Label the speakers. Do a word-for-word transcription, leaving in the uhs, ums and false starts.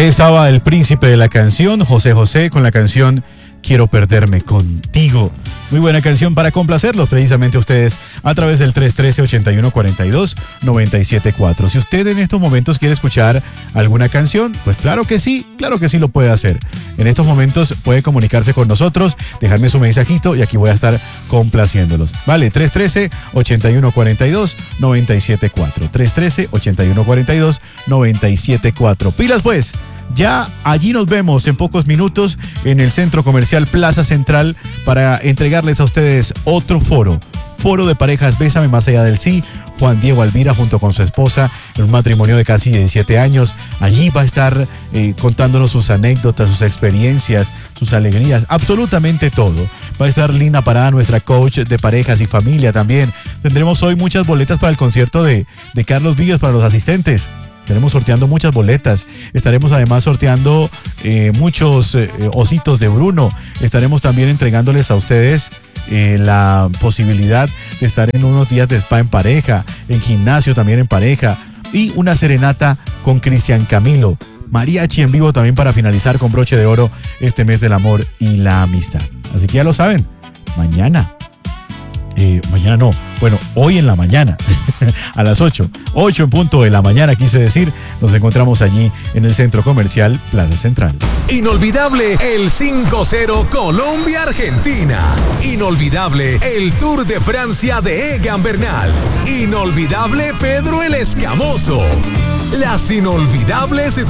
Speaker 1: Ahí estaba el príncipe de la canción, José José, con la canción Quiero perderme contigo. Muy buena canción para complacerlos precisamente a ustedes a través del tres uno tres, ocho uno cuatro dos, nueve siete cuatro. Si usted en estos momentos quiere escuchar alguna canción, pues claro que sí, claro que sí lo puede hacer. En estos momentos puede comunicarse con nosotros, dejarme su mensajito y aquí voy a estar complaciéndolos. Vale, tres uno tres, ocho uno cuatro dos, nueve siete cuatro. tres uno tres, ocho uno cuatro dos, nueve siete cuatro. Pilas pues. Ya allí nos vemos en pocos minutos en el Centro Comercial Plaza Central para entregarles a ustedes otro foro. Foro de parejas Bésame Más Allá del Sí. Juan Diego Alvira junto con su esposa en un matrimonio de casi diecisiete años. Allí va a estar eh, contándonos sus anécdotas, sus experiencias, sus alegrías, absolutamente todo. Va a estar Lina Parada, nuestra coach de parejas y familia también. Tendremos hoy muchas boletas para el concierto de, de Carlos Vives para los asistentes. Estaremos sorteando muchas boletas. Estaremos además sorteando eh, muchos eh, ositos de Bruno. Estaremos también entregándoles a ustedes eh, la posibilidad de estar en unos días de spa en pareja, en gimnasio también en pareja y una serenata con Cristian Camilo. Mariachi en vivo también para finalizar con broche de oro este mes del amor y la amistad. Así que ya lo saben, mañana. Eh, mañana no, bueno, hoy en la mañana, a las ocho, ocho en punto de la mañana, quise decir, nos encontramos allí en el Centro Comercial Plaza Central.
Speaker 2: Inolvidable el cinco cero Colombia-Argentina. Inolvidable el Tour de Francia de Egan Bernal. Inolvidable Pedro el Escamoso. Las inolvidables